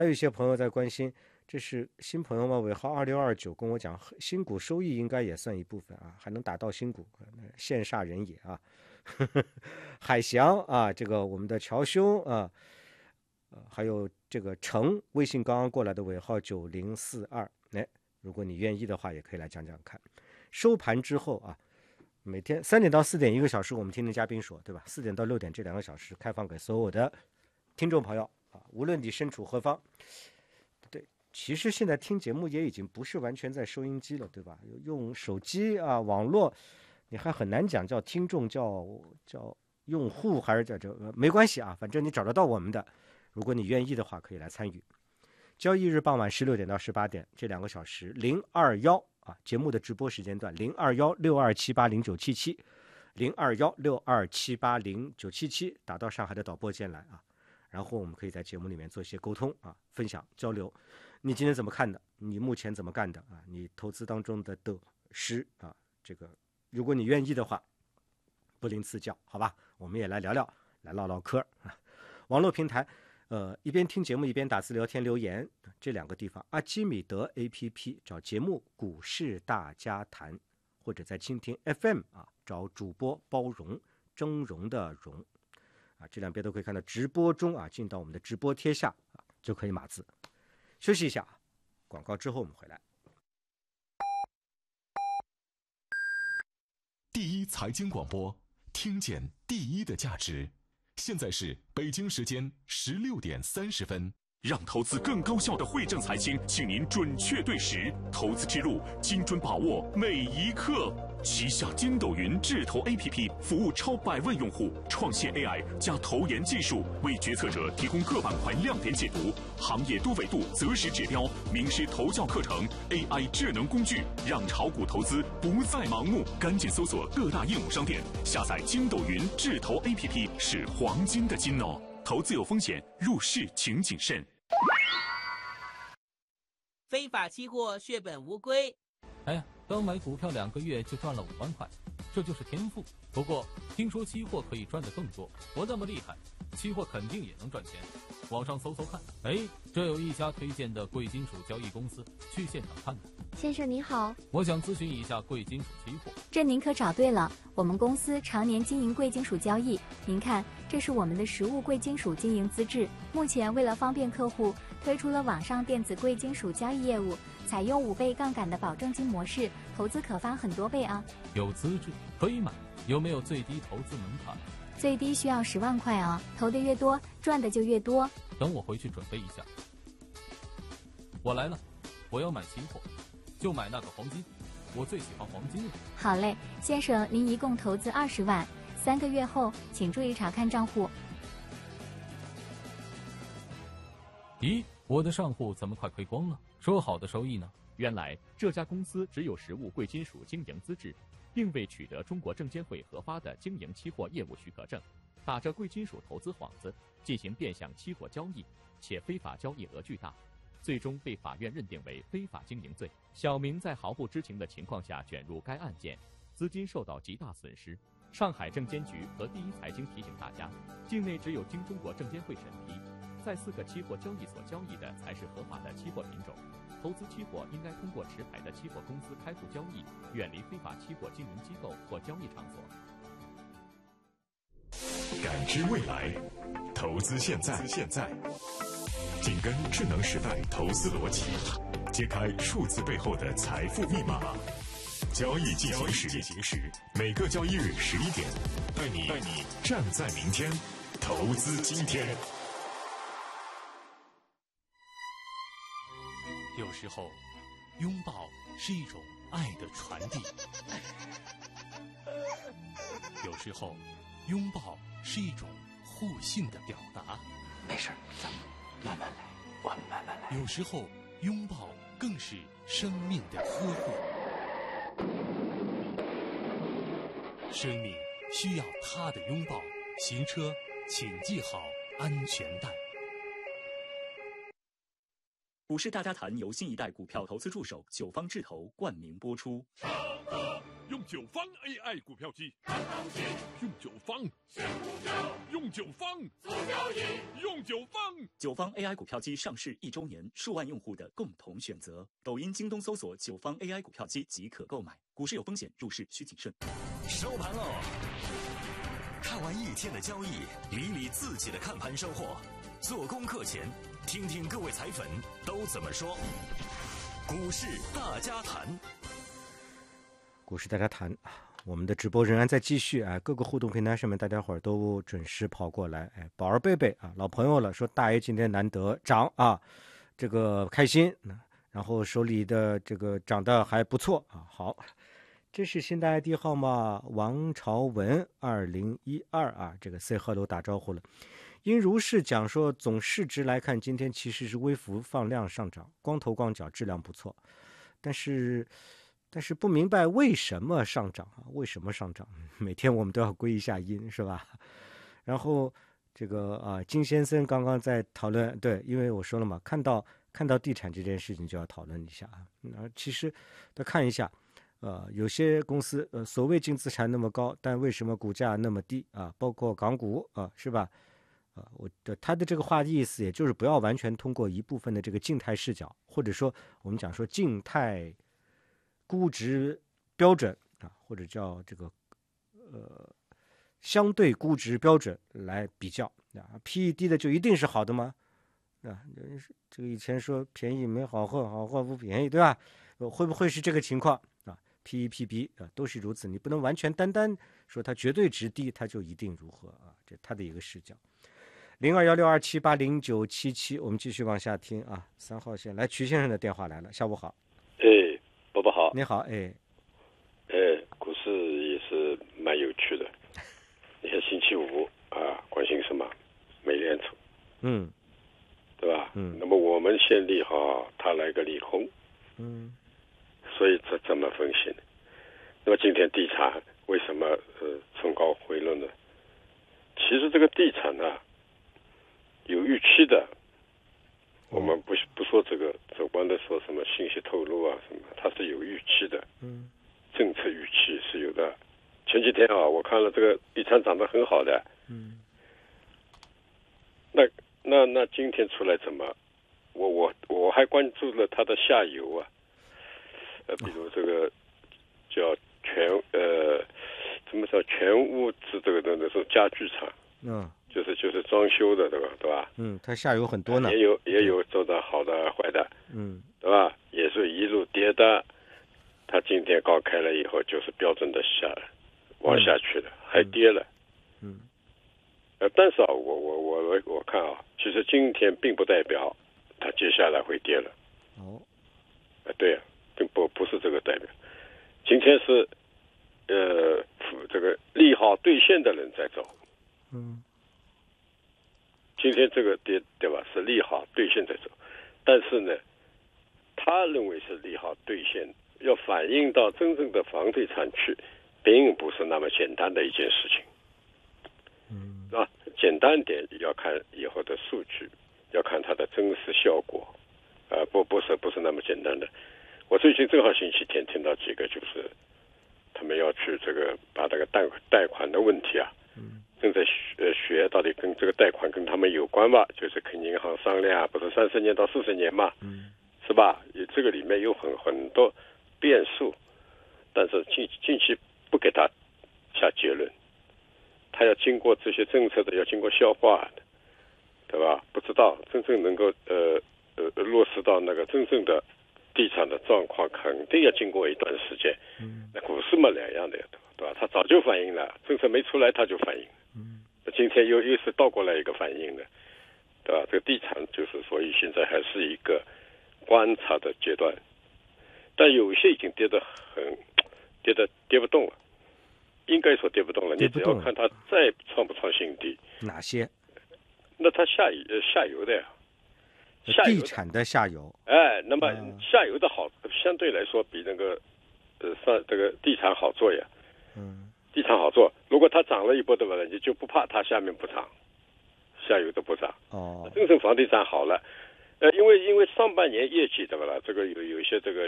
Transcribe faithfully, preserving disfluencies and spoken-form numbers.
还有一些朋友在关心，这是新朋友吗？尾号二六二九跟我讲，新股收益应该也算一部分啊，还能打到新股，羡煞人也啊。海翔啊，这个我们的乔兄啊，呃，还有这个程，微信刚刚过来的尾号九零四二，哎，如果你愿意的话，也可以来讲讲看。收盘之后啊，每天三点到四点一个小时，我们听听嘉宾说，对吧？四点到六点这两个小时开放给所有的听众朋友啊，无论你身处何方。对，其实现在听节目也已经不是完全在收音机了，对吧？用手机啊，网络，你还很难讲叫听众，叫叫用户，还是叫这个没关系啊，反正你找得到我们的。如果你愿意的话，可以来参与。交易日傍晚十六点到十八点这两个小时，零二幺啊，节目的直播时间段零二幺六二七八零九七七，零二幺六二七八零九七七，打到上海的导播间来啊。然后我们可以在节目里面做一些沟通啊，分享交流。你今天怎么看的？你目前怎么干的啊？你投资当中的得失啊，这个如果你愿意的话，不吝赐教，好吧？我们也来聊聊，来唠唠嗑啊。网络平台，呃，一边听节目一边打字聊天留言，这两个地方，阿基米德 A P P 找节目《股市大家谈》，或者在蜻蜓 F M 啊找主播包容，峥嵘的嵘。啊，这两边都可以看到直播中啊，进到我们的直播贴下啊，就可以码字。休息一下，广告之后我们回来。 第一财经广播，听见第一的价值。现在是北京时间十六点三十分。让投资更高效的惠正财经，请您准确对时，投资之路精准把握每一刻。旗下筋斗云智投 A P P 服务超百万用户，创现 A I 加投研技术，为决策者提供各板块亮点解读、行业多维度择时指标、名师投教课程、A I 智能工具，让炒股投资不再盲目。赶紧搜索各大应用商店，下载筋斗云智投 A P P， 是黄金的金哦。投资有风险，入市请谨慎。 非法期货血本无归。 哎呀，刚买股票两个月就赚了五万块，这就是天赋。不过听说期货可以赚得更多，我那么厉害，期货肯定也能赚钱。网上搜搜看，哎，这有一家推荐的贵金属交易公司，去现场看看。 先生您好， 我想咨询一下贵金属期货。 这您可找对了，我们公司常年经营贵金属交易。您看，这是我们的实物贵金属经营资质。目前为了方便客户，推出了网上电子贵金属交易业务，采用五倍杠杆的保证金模式，投资可翻很多倍啊。 有资质可以买，有没有最低投资门槛？ 最低需要十万块啊，投的越多，赚的就越多。 等我回去准备一下。我来了，我要买期货，就买那个黄金，我最喜欢黄金了。 好嘞，先生，您一共投资二十万，三个月后请注意查看账户。 咦，我的账户怎么快亏光了？说好的收益呢？ 原来这家公司只有实物贵金属经营资质，并未取得中国证监会核发的经营期货业务许可证，打着贵金属投资幌子进行变相期货交易，且非法交易额巨大，最终被法院认定为非法经营罪。小明在毫不知情的情况下卷入该案件，资金受到极大损失。上海证监局和第一财经提醒大家，境内只有经中国证监会审批，在四个期货交易所交易的才是合法的期货品种。投资期货应该通过持牌的期货公司开户交易，远离非法期货经营机构或交易场所。 感知未来，投资现在，现在紧跟智能时代投资逻辑，揭开数字背后的财富密码。交易进行时，进行时，每个交易日十一点，带你带你站在明天，投资今天。 有时候，拥抱是一种爱的传递；有时候，拥抱是一种互信的表达。 没事，咱们慢慢来，我们慢慢来。 有时候，拥抱更是生命的呵护。生命需要他的拥抱，行车请系好安全带。 股市大家谈由新一代股票投资助手九方智投冠名播出。 用九方 A I 股票机，用九方，用九方，用九方。 九方 A I 股票机上市一周年，数万用户的共同选择。抖音、京东搜索九方 A I 股票机即可购买。股市有风险，入市需谨慎。 收盘喽！看完一天的交易，理理自己的看盘收获。做功课前，听听各位彩粉都怎么说。股市大家谈。 股市大家谈，我们的直播仍然在继续啊！各个互动平台上面，大家伙儿都准时跑过来。哎，宝儿贝贝啊，老朋友了，说大 A 今天难得涨啊，这个开心。然后手里的这个涨得还不错啊。好，这是新的 I D 号码王朝文二零一二啊，这个 say hello 打招呼了。因如是讲说，总市值来看，今天其实是微幅放量上涨，光头光脚，质量不错，但是。但是不明白为什么上涨啊？为什么上涨？每天我们都要归一下因，是吧？然后这个啊，金先生刚刚在讨论，对，因为我说了嘛，看到看到地产这件事情就要讨论一下啊。那其实再看一下，呃，有些公司呃所谓净资产那么高，但为什么股价那么低啊？包括港股啊，是吧？啊，我的他的这个话的意思，也就是不要完全通过一部分的这个静态视角，或者说我们讲说静态。估值标准啊，或者叫这个呃相对估值标准来比较啊 ，P E 低的就一定是好的吗？啊，这个以前说便宜没好货，好货不便宜，对吧？会不会是这个情况啊 ？P E P B 啊都是如此，你不能完全单单说它绝对值低，它就一定如何啊？这它的一个视角。零二幺六二七八零九七七，我们继续往下听啊。三号线来，曲先生的电话来了，下午好。 哎。伯伯好， 你好，哎， 哎，股市也是蛮有趣的。你看星期五啊，关心什么？美联储， 嗯， 对吧？ 嗯， 那么我们先利好，他来个利空， 嗯， 所以这怎么分析呢？那么今天地产为什么呃冲高回落呢？其实这个地产呢、啊，有预期的。我们不不说这个主观的说什么信息透露啊什么，它是有预期的， 嗯， 政策预期是有的。前几天啊，我看了这个地产涨得很好的， 嗯， 那那那今天出来怎么？我我我还关注了它的下游啊，呃，比如这个叫全呃怎么说全屋子这个的那种家具厂， 嗯。 就是就是装修的，对吧？对吧？ 嗯，它下游很多呢， 也有也有做的好的坏的， 嗯， 对吧？也是一路跌的，它今天高开了以后，就是标准的下往下去了，嗯、还跌了， 嗯， 呃，但是啊，我我我我看啊，其实今天并不代表它接下来会跌了， 哦， 呃，对啊，并不不是这个代表，今天是呃这个利好兑现的人在走， 嗯。 今天这个跌对吧？是利好兑现在走，但是呢，他认为是利好兑现，要反映到真正的房地产去，并不是那么简单的一件事情。 嗯， 啊，简单点要看以后的数据，要看它的真实效果，啊、呃，不不是不是那么简单的。我最近正好星期天听到几个，就是他们要去这个把这个贷贷款的问题啊。 嗯。 正在学学到底跟这个贷款跟他们有关吧，就是跟银行商量，不是三十年到四十年嘛， 嗯， 是吧？这个里面有很很多变数，但是近近期不给他下结论，他要经过这些政策的，要经过消化的，对吧？不知道真正能够呃呃落实到那个真正的地产的状况，肯定要经过一段时间。 嗯， 那股市嘛两样的呀，对吧？他早就反映了，政策没出来他就反映。 嗯， 今天又又是倒过来一个反应的，对吧？这个地产就是，所以现在还是一个观察的阶段，但有些已经跌得很，跌得跌不动了，应该说跌不动了。你只要看它再创不创新低， 哪些？ 那它下游下游的呀，下游地产的下游。 哎，那么下游的好，相对来说比那个呃上这个地产好做呀。 嗯。 地产好做，如果它涨了一波对吧？你就不怕它下面不涨，下游的不涨。 哦， 真正房地产好了，呃，因为因为上半年业绩对吧啦？这个有有一些这个